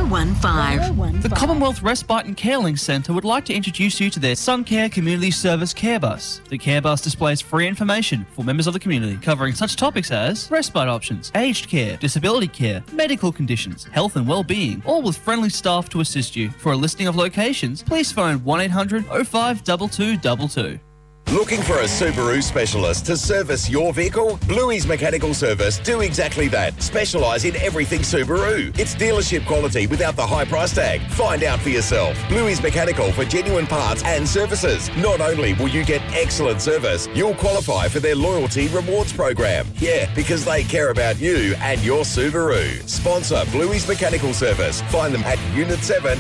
1015. The Commonwealth Respite and Carelink Centre would like to introduce you to their Suncare Community Service Care Bus. The Care Bus displays free information for members of the community, covering such topics as respite options, aged care, disability care, medical conditions, health and well-being, all with friendly staff to assist you. For a listing of locations, please phone 1800 05 2222. Looking for a Subaru specialist to service your vehicle? Bluey's Mechanical Service do exactly that. Specialise in everything Subaru. It's dealership quality without the high price tag. Find out for yourself. Bluey's Mechanical for genuine parts and services. Not only will you get excellent service, you'll qualify for their loyalty rewards program. Yeah, because they care about you and your Subaru. Sponsor Bluey's Mechanical Service. Find them at Unit 7,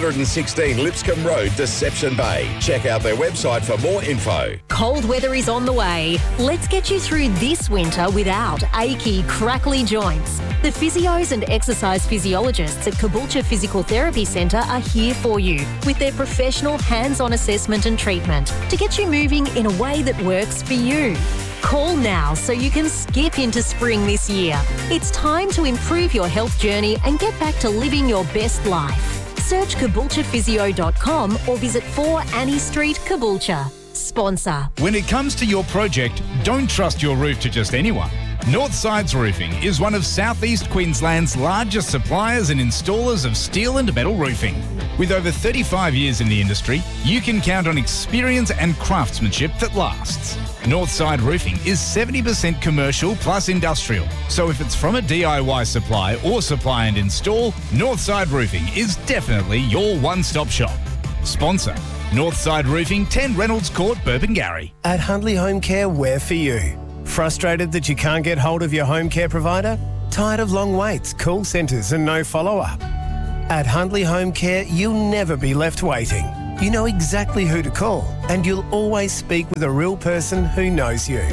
116 Lipscomb Road, Deception Bay. Check out their website for more info. Cold weather is on the way. Let's get you through this winter without achy, crackly joints. The physios and exercise physiologists at Caboolture Physical Therapy Centre are here for you with their professional hands-on assessment and treatment to get you moving in a way that works for you. Call now so you can skip into spring this year. It's time to improve your health journey and get back to living your best life. Search caboolturephysio.com or visit 4 Annie Street, Caboolture. Sponsor. When it comes to your project, don't trust your roof to just anyone. Northsides Roofing is one of Southeast Queensland's largest suppliers and installers of steel and metal roofing. With over 35 years in the industry, you can count on experience and craftsmanship that lasts. Northside Roofing is 70% commercial plus industrial. So if it's from a DIY supply or supply and install, Northside Roofing is definitely your one-stop shop. Sponsor. Northside Roofing, 10 Reynolds Court, Burpengary. At Hundley Home Care, we're for you. Frustrated that you can't get hold of your home care provider? Tired of long waits, call centres and no follow-up? At Hundley Home Care, you'll never be left waiting. You know exactly who to call and you'll always speak with a real person who knows you.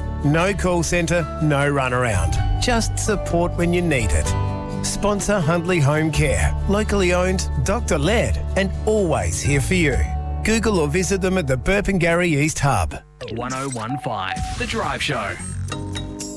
No call centre, no runaround. Just support when you need it. Sponsor Hundley Home Care. Locally owned, doctor-led and always here for you. Google or visit them at the Burpengary East Hub. 1015, The Drive Show.